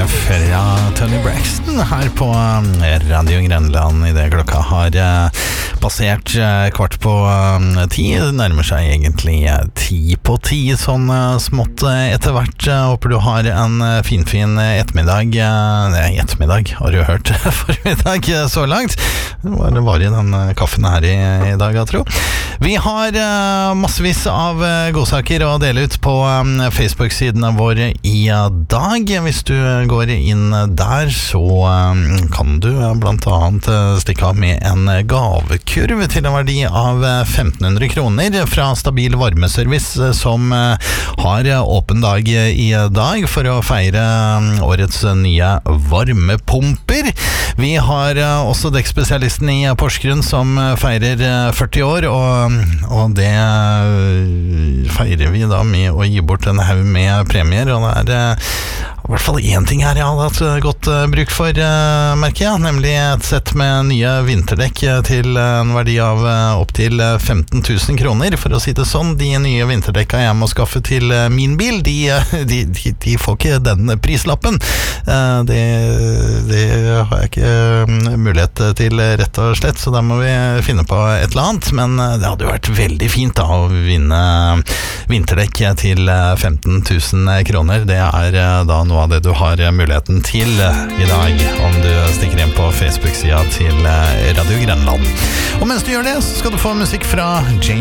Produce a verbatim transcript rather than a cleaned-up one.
fra Tony Braxton her på Radio Grenland I det klokka har passert kvart på ti. Det nærmer seg egentlig ti på ti sånn smått etter hvert. Håper du har en fin, fin ettermiddag. Nei, ettermiddag har du hørt formiddag så langt. Det var I den kaffen her I, I dag, jeg tror. Vi har massevis av godsaker å dele ut på Facebook-sidene våre I dag. Hvis du går inn der, så kan du blant annet stikke av med en gavekurv til en verdi av femten hundre kroner fra Stabil Varmeservice, som har åpen dag I dag for å feire årets nye varmepumper. Vi har også dekkspesialisten I Porsgrunn som feirer førti år, og, og det feirer vi da med å gi bort en haug med premier, og det er I hvert fall en ting her jeg hadde hatt godt bruk for, merker jeg, nemlig et sett med nye vinterdekk til en verdi av opp til femten tusen kroner. For å si det sånn, de nye vinterdekka jeg må skaffe til min bil, de, de, de, de får ikke den prislappen. Det, det har jeg ikke mulighet til, rett og slett, så da må vi finne på et eller annet. Men det hadde jo vært veldig fint da, å vinne vinterdekk til femten tusen kroner. Det er da noe av det du har muligheten til I dag, om du stikker inn på Facebook-sida til Radio Grenland. Og mens du gjør det, så skal du få musikk fra James